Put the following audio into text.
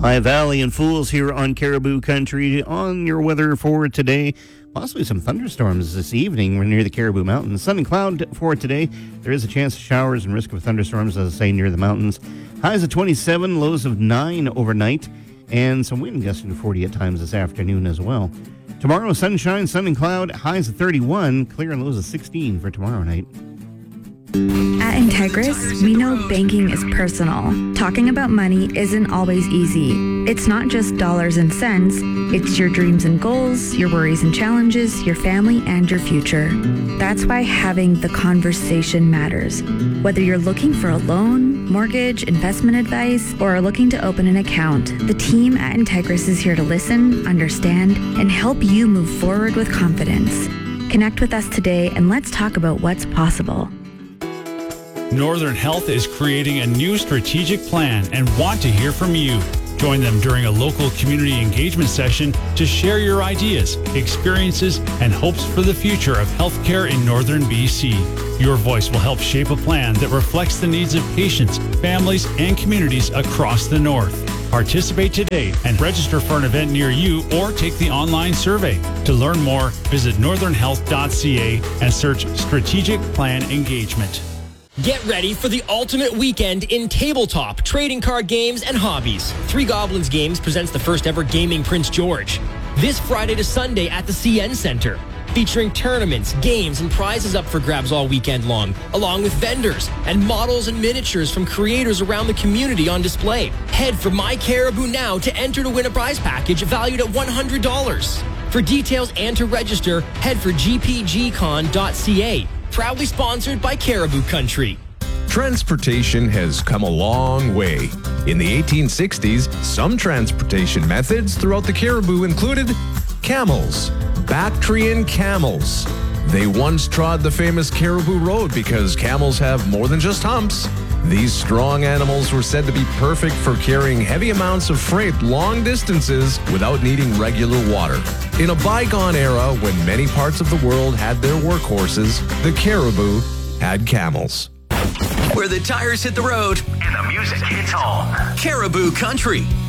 Hi, Valley and Fools here on Caribou Country. On your weather for today, possibly some thunderstorms this evening. We're near the Caribou Mountains. Sun and cloud for today. There is a chance of showers and risk of thunderstorms, as I say, near the mountains. Highs of 27, lows of 9 overnight, and some wind gusting to 40 at times this afternoon as well. Tomorrow, sunshine, sun and cloud, highs of 31, clear and lows of 16 for tomorrow night. At Integris, we know banking is personal. Talking about money isn't always easy. It's not just dollars and cents. It's your dreams and goals, your worries and challenges, your family, and your future. That's why having the conversation matters. Whether you're looking for a loan, mortgage, investment advice, or are looking to open an account, the team at Integris is here to listen, understand, and help you move forward with confidence. Connect with us today and let's talk about what's possible. Northern Health is creating a new strategic plan and want to hear from you. Join them during a local community engagement session to share your ideas, experiences, and hopes for the future of healthcare in Northern BC. Your voice will help shape a plan that reflects the needs of patients, families, and communities across the North. Participate today and register for an event near you or take the online survey. To learn more, visit northernhealth.ca and search Strategic Plan Engagement. Get ready for the ultimate weekend in tabletop, trading card games, and hobbies. Three Goblins Games presents the first ever Gaming Prince George. This Friday to Sunday at the CN Center. Featuring tournaments, games, and prizes up for grabs all weekend long, along with vendors and models and miniatures from creators around the community on display. Head for My Caribou now to enter to win a prize package valued at $100. For details and to register, head for gpgcon.ca. Proudly sponsored by Caribou Country. Transportation has come a long way. In the 1860s, some transportation methods throughout the Caribou included camels, Bactrian camels. They once trod the famous Caribou Road because camels have more than just humps. These strong animals were said to be perfect for carrying heavy amounts of freight long distances without needing regular water. In a bygone era when many parts of the world had their workhorses, the Caribou had camels. Where the tires hit the road and the music hits home. Caribou Country.